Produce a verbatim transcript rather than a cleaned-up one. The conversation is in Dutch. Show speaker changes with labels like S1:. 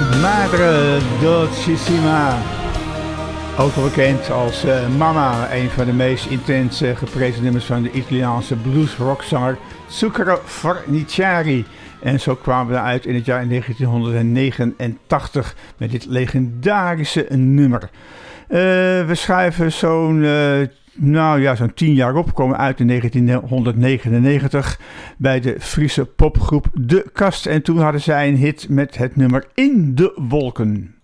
S1: Madre Dolcissima, ook wel bekend als uh, Mama, een van de meest intens uh, geprezen nummers van de Italiaanse blues-rockzanger Zucchero Forniciari. En zo kwamen we uit in het jaar negentienhonderdnegenentachtig met dit legendarische nummer. Uh, we schrijven zo'n, uh, nou ja, zo'n tien jaar op, komen uit in negentienhonderdnegenennegentig bij de Friese popgroep De Kast. En toen hadden zij een hit met het nummer In de Wolken.